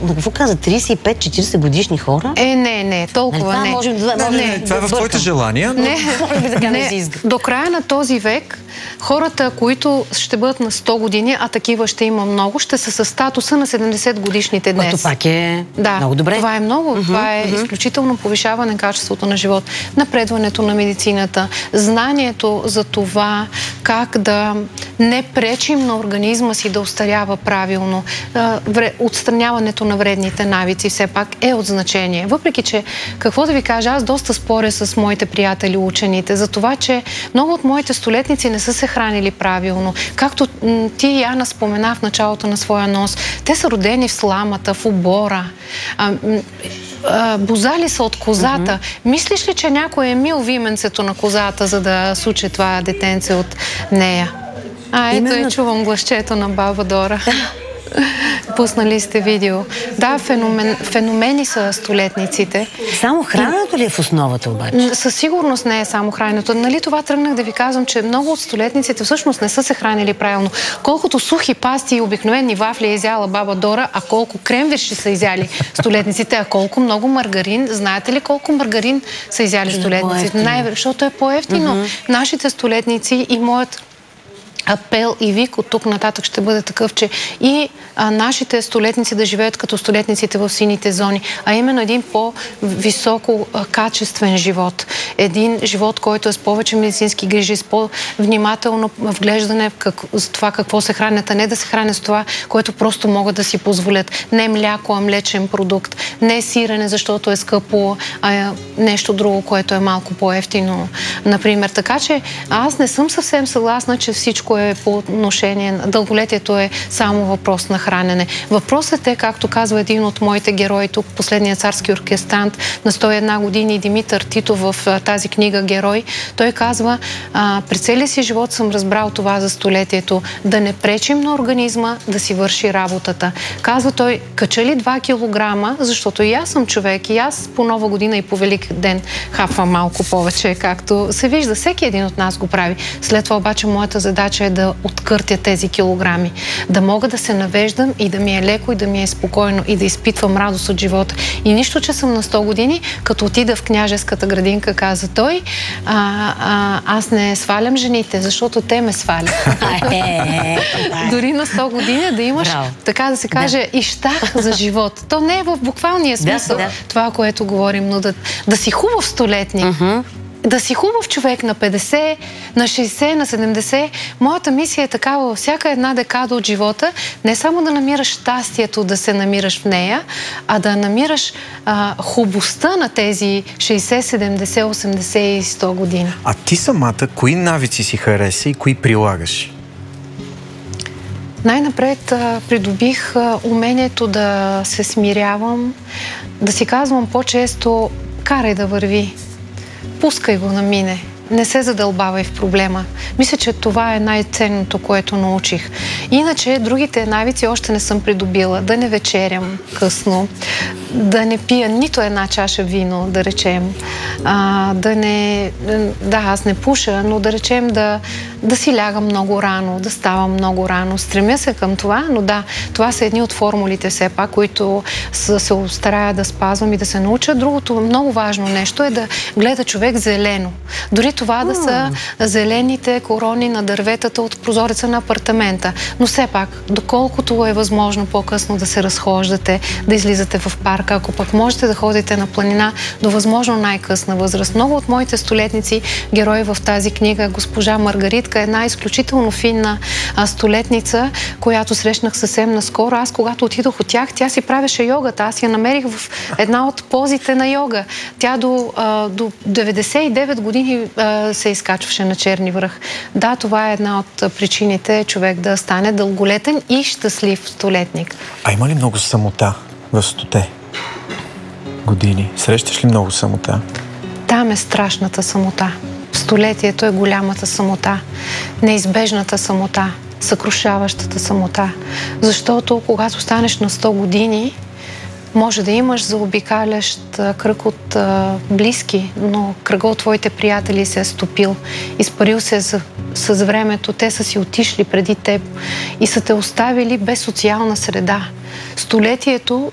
какво каза? 35-40 годишни хора? Не, толкова не. Това е в твоите желания, но... Не, до края на този век хората, които ще бъдат на 100 години, а такива ще има много, ще са със статуса на 70 годишните днес. Това пак е много добре. Това е много. Това е изключително повишаване на качеството на живот. Напредването на медицината, знанието за това как да не пречим на организма си да остарява правилно. Отстраняването на вредните навици все пак е от значение. Въпреки че, какво да ви кажа, аз доста споря с моите приятели учените за това, че много от моите столетници не са се хранили правилно. Както ти и Яна спомена в началото на своя нос, те са родени в сламата, в обора. Бозали са от козата. Мислиш ли, че някой е мил вименцето на козата, за да суче това детенце от нея? Ето чувам гласчето на баба Дора. Пуснали сте видео. Да, феномени са столетниците. Само храненето ли е в основата обаче? Със сигурност не е само храненето. Нали това тръгнах да ви казвам, че много от столетниците всъщност не са се хранили правилно. Колкото сухи пасти и обикновени вафли е изяла баба Дора, а колко кремвирши са изяли столетниците, а колко много маргарин. Знаете ли колко маргарин са изяли столетниците? Защото е по-евтино. Нашите столетници и моят апел и вик от тук нататък ще бъде такъв, че и нашите столетници да живеят като столетниците в сините зони, а именно един по-високо качествен живот. Един живот, който е с повече медицински грижи, с по-внимателно вглеждане за това какво се хранят, а не да се хранят с това, което просто могат да си позволят. Не мляко, а млечен продукт. Не сирене, защото е скъпо, а нещо друго, което е малко по-евтино, например. Така че аз не съм съвсем съгласна, че всичко е по отношение на дълголетието е само въпрос на хранене. Въпросът е, както казва един от моите герои тук, последният царски оркестрант на 101 години, Димитър Титов в тази книга «Герой», той казва, през целия си живот съм разбрал това за столетието, да не пречим на организма да си върши работата. Казва той, кача ли 2 килограма, защото и аз съм човек, и аз по Нова година и по Велик ден хапвам малко повече, както се вижда, всеки един от нас го прави. След това обаче моята задача е да откъртя тези килограми, да мога да се навеждам и да ми е леко и да ми е спокойно и да изпитвам радост от живота. И нищо, че съм на 100 години, като отида в княжеската градинка, каза той, аз не свалям жените, защото те ме свалят. Дори на 100 години да имаш, така да се каже, ищах за живот. То не е в буквалния смисъл това, което говорим, но да си хубав столетник. Да си хубав човек на 50, на 60, на 70. Моята мисия е такава във всяка една декада от живота, не само да намираш щастието да се намираш в нея, а да намираш хубостта на тези 60, 70, 80 и 100 години. А ти самата, кои навици си хареса и кои прилагаш? Най-напред придобих умението да се смирявам, да си казвам по-често, карай да върви. Пускай го на мине. Не се задълбавай в проблема. Мисля, че това е най-ценното, което научих. Иначе, другите навици още не съм придобила. Да не вечерям късно, да не пия нито една чаша вино, да речем. Аз не пуша, но да речем да си лягам много рано, да ставам много рано. Стремя се към това, но да, това са едни от формулите все пак, които се старая да спазвам и да се науча. Другото много важно нещо е да гледа човек зелено. Дори това да са зелените корони на дърветата от прозореца на апартамента. Но все пак, доколкото е възможно по-късно да се разхождате, да излизате в парка, ако пък можете да ходите на планина до възможно най-късна възраст. Много от моите столетници, герои в тази книга, госпожа Маргаритка, една изключително финна столетница, която срещнах съвсем наскоро. Аз, когато отидох от тях, тя си правеше йогата. Аз я намерих в една от позите на йога. Тя до 99 години се изкачваше на Черни връх. Да, това е една от причините човек да стане дълголетен и щастлив столетник. А има ли много самота в 100-те години? Срещаш ли много самота? Там е страшната самота. Столетието е голямата самота. Неизбежната самота. Съкрушаващата самота. Защото когато станеш на 100 години, може да имаш заобикалящ кръг от близки, но кръга от твоите приятели се е стопил. Изпарил се с времето, те са си отишли преди теб и са те оставили без социална среда. Столетието